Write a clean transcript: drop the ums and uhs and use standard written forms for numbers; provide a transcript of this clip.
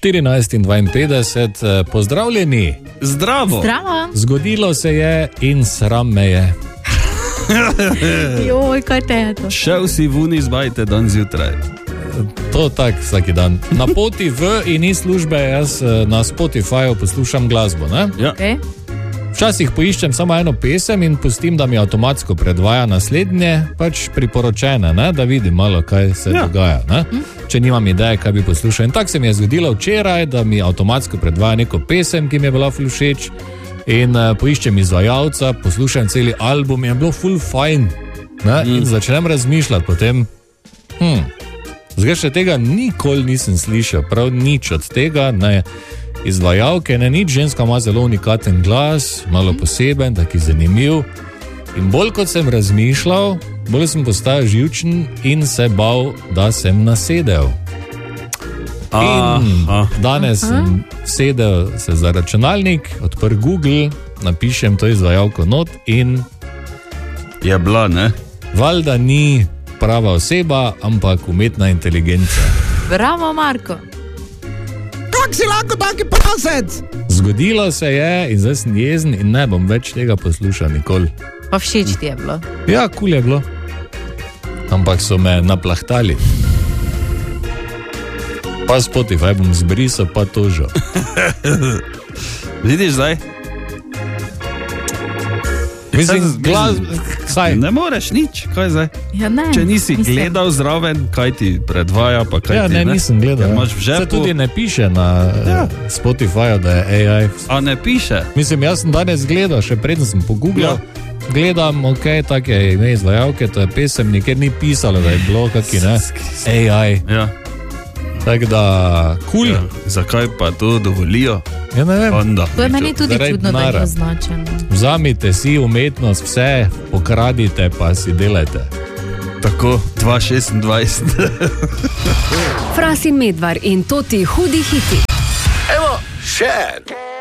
14:52, pozdravljeni. Zdravo. Zdravo. Zgodilo se je in sram me je. Joj, kaj te je to? Šel si vun izbajte dan zjutraj. To tak vsaki dan. Na poti v in iz službe jaz na Spotifyju poslušam glasbo, ne? Ja. Okay. Včasih poiščem samo eno pesem in pustim, da mi avtomatsko predvaja naslednje, pač priporočene, ne? Da vidim malo, kaj se dogaja, ne? Če nimam ideje, kaj bi poslušal. In tako se mi je zgodilo včeraj, da mi avtomatsko predvaja neko pesem, ki mi je bila ful všeč, in poiščem izvajalca, poslušam celi album in je bilo ful fajn, ne? In začnem razmišljati potem, zdaj še tega nikoli nisem slišal, prav nič od tega, ne izvajalke, ne nič, ženska ima zelo unikaten glas, malo poseben, taki zanimiv. In bolj kot sem razmišljal, bolj sem postajal živčen in se bal, da sem nasedel. In danes sem sedel se za računalnik, odprl Google, napišem to izvajalko not in je bila, ne? Valjda ni prava oseba, ampak umetna inteligenca. Bravo, Marko. Kako si lahko taki prasec? Zgodilo se je in zdaj sem jezen in ne bom več tega poslušal nikoli. Pa všeč ti je bilo. Ja, kul je bilo. Ampak so me naplahtali. Pa Spotify bom zbrisal, pa tožil. Vidiš zdaj? Mislim, saj. Ne moreš nič, kaj zdaj? Ja, ne. Če nisi gledal zraven, kaj ti predvaja, pa kaj Ja, ti, ne, nisem gledal. Se tudi ne piše na Spotifyju, da je AI. A ne piše? Mislim, jaz sem danes gledal, še preden sem pogooglal, gledam, ok, tak je ime izvajalke, to je pesem, nikjer ni pisalo, da je bilo kaki, ne, AI. Ja. Tako da, kul. Ja, zakaj pa to dovolijo? Ja, ne vem. Onda. To je meni tudi Zaradi čudno, da je denarja. označeno. Vzamite si umetnost, vse, pokradite, pa si delajte. Tako, 2026. Fras in Medvar in Toti hudi hiti. Evo, še en.